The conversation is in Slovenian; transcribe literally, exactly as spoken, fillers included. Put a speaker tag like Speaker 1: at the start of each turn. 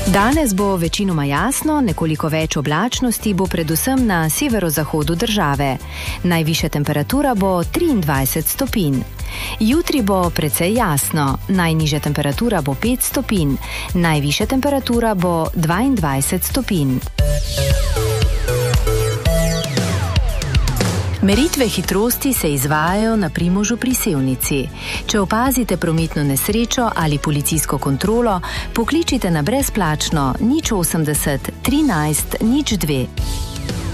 Speaker 1: Danes bo večinoma jasno, nekoliko več oblačnosti bo predvsem na severozahodu države. Najvišja temperatura bo triindvajset stopinj. Jutri bo precej jasno, najnižja temperatura bo pet stopinj, najvišja temperatura bo dvaindvajset stopinj. Meritve hitrosti se izvajajo na Primožu pri Sevnici. Če opazite prometno nesrečo ali policijsko kontrolo, pokličite na brezplačno nič osemdeset trinajst nič dve.